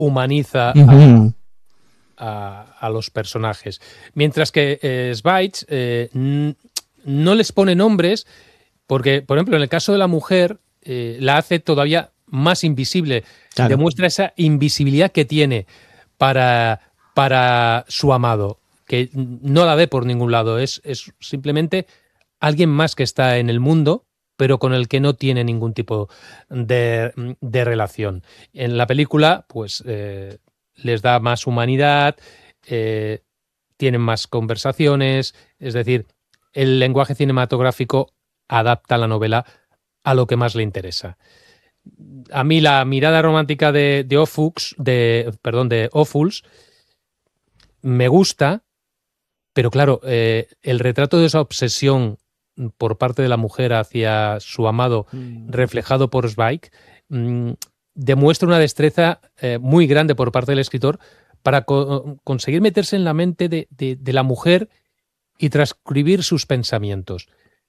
humaniza Ujú. a los personajes. Mientras que Zweig no les pone nombres porque, por ejemplo, en el caso de la mujer, la hace todavía más invisible. Claro. Demuestra esa invisibilidad que tiene para su amado, que no la ve por ningún lado. Es simplemente alguien más que está en el mundo, pero con el que no tiene ningún tipo de relación. En la película, pues les da más humanidad, tienen más conversaciones, es decir, el lenguaje cinematográfico adapta la novela a lo que más le interesa. A mí la mirada romántica de Ophuls me gusta, pero claro, el retrato de esa obsesión por parte de la mujer hacia su amado, reflejado por Zweig, demuestra una destreza muy grande por parte del escritor para conseguir meterse en la mente de la mujer y transcribir sus pensamientos.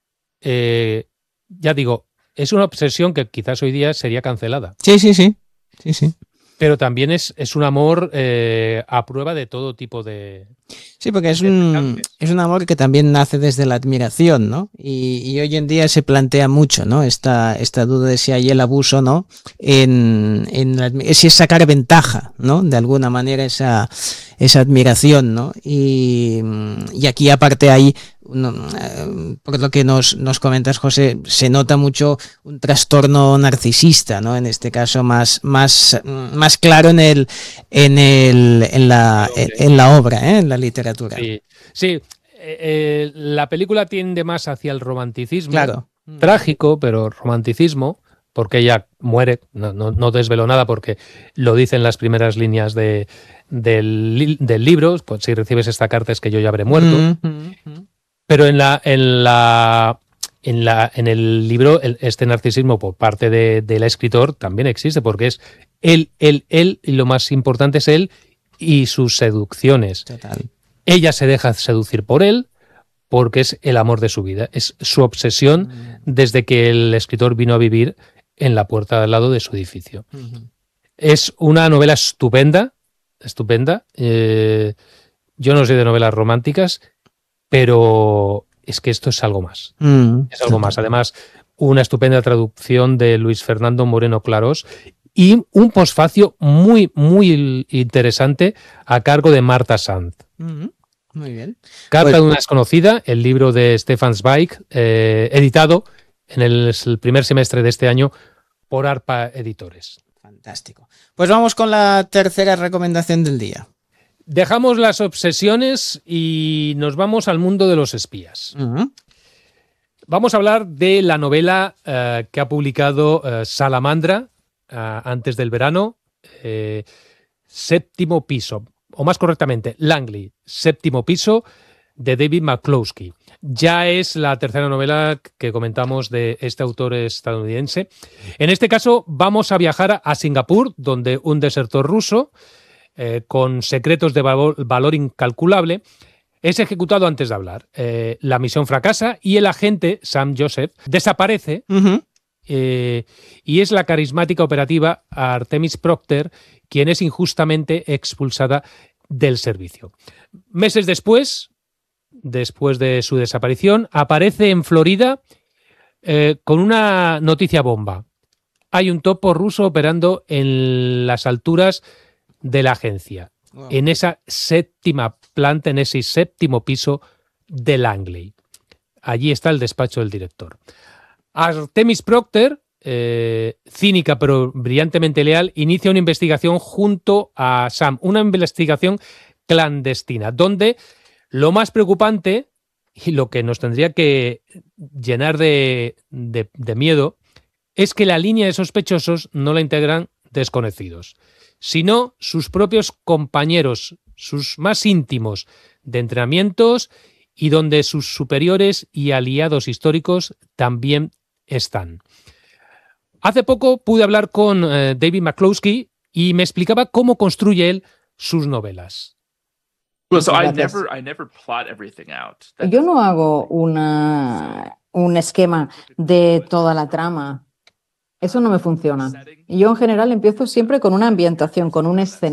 Ya digo, es una obsesión que quizás hoy día sería cancelada. Sí, sí, sí. Sí, sí. Pero también es un amor a prueba de todo tipo de... Sí, porque es un amor que también nace desde la admiración, ¿no? Y hoy en día se plantea mucho, ¿no? Esta duda de si hay el abuso, ¿no? Si es sacar ventaja, ¿no? De alguna manera esa admiración, ¿no? Y aquí aparte hay, por lo que nos comentas, José, se nota mucho un trastorno narcisista, ¿no? En este caso más claro en la obra, en la literatura. Sí. La película tiende más hacia el romanticismo. Claro. Trágico, pero romanticismo, porque ella muere, no desvelo nada porque lo dicen las primeras líneas del libro, pues si recibes esta carta es que yo ya habré muerto. Pero en el libro este narcisismo por parte del escritor también existe, porque es él, y lo más importante es él y sus seducciones. Total. Ella se deja seducir por él porque es el amor de su vida, es su obsesión desde que el escritor vino a vivir en la puerta de al lado de su edificio. Es una novela estupenda. Yo no soy de novelas románticas, pero es que esto es algo más. Es algo más. Además, una estupenda traducción de Luis Fernando Moreno Clarós y un posfacio muy, muy interesante a cargo de Marta Sanz. Muy bien. Carta de una desconocida, el libro de Stefan Zweig, editado en el primer semestre de este año por ARPA Editores. Fantástico. Pues vamos con la tercera recomendación del día. Dejamos las obsesiones y nos vamos al mundo de los espías. Vamos a hablar de la novela que ha publicado Salamandra antes del verano, Séptimo Piso, o más correctamente, Langley, Séptimo Piso, de David McCloskey. Ya es la tercera novela que comentamos de este autor estadounidense. En este caso vamos a viajar a Singapur, donde un desertor ruso, con secretos de valor incalculable, es ejecutado antes de hablar. La misión fracasa y el agente, Sam Joseph, desaparece. Y es la carismática operativa Artemis Procter quien es injustamente expulsada del servicio. Meses después de su desaparición, aparece en Florida con una noticia bomba. Hay un topo ruso operando en las alturas de la agencia, en esa séptima planta, en ese séptimo piso de Langley. Allí está el despacho del director. Artemis Procter, cínica pero brillantemente leal, inicia una investigación junto a Sam, una investigación clandestina, donde lo más preocupante y lo que nos tendría que llenar de miedo es que la línea de sospechosos no la integran desconocidos, sino sus propios compañeros, sus más íntimos de entrenamientos y donde sus superiores y aliados históricos también están. Hace poco pude hablar con David McCloskey y me explicaba cómo construye él sus novelas. Yo no hago un esquema de toda la trama. Eso no me funciona. Yo en general empiezo siempre con una ambientación, con un escenario.